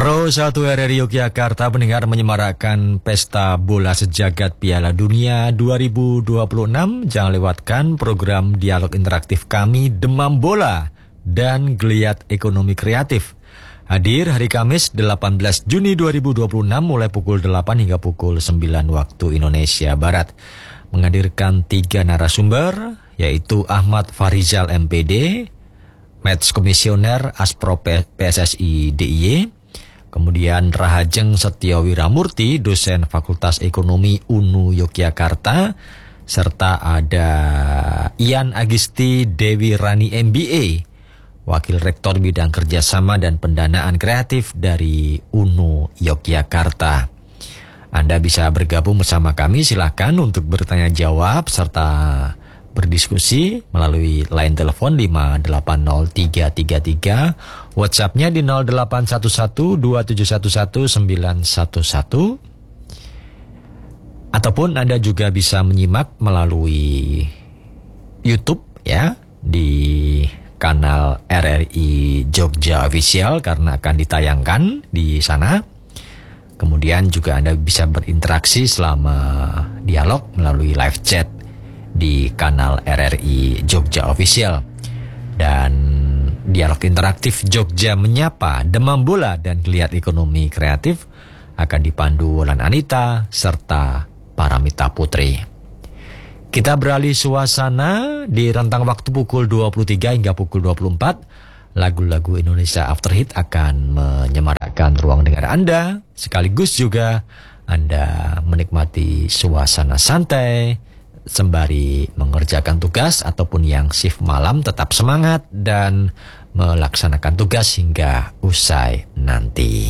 Pro 1 RRI Yogyakarta pendengar menyemarakkan pesta bola sejagat Piala Dunia 2026. Jangan lewatkan program dialog interaktif kami Demam Bola dan Geliat Ekonomi Kreatif. Hadir hari Kamis 18 Juni 2026 mulai pukul 8 hingga pukul 9 waktu Indonesia Barat. Menghadirkan 3 narasumber yaitu Ahmad Farizal MPD, Match Komisioner Aspro PSSI DIY, kemudian Rahajeng Setiowiramurti, dosen Fakultas Ekonomi UNU Yogyakarta, serta ada Ian Agisti Dewi Rani MBA, Wakil Rektor Bidang Kerjasama dan Pendanaan Kreatif dari UNU Yogyakarta. Anda bisa bergabung bersama kami, silakan untuk bertanya jawab serta berdiskusi melalui line telepon 580333, WhatsApp-nya di 081127119111, ataupun Anda juga bisa menyimak melalui YouTube ya di kanal RRI Jogja Official karena akan ditayangkan di sana. Kemudian juga Anda bisa berinteraksi selama dialog melalui live chat di kanal RRI Jogja Official. Dan dialog interaktif Jogja Menyapa, Demam Bola dan Geliat Ekonomi Kreatif akan dipandu Wulan Anita serta Paramita Putri. Kita beralih suasana di rentang waktu pukul 23 hingga pukul 24. Lagu-lagu Indonesia After Hit akan menyemarakkan ruang dengar Anda, sekaligus juga Anda menikmati suasana santai sembari mengerjakan tugas ataupun yang shift malam tetap semangat dan melaksanakan tugas hingga usai nanti.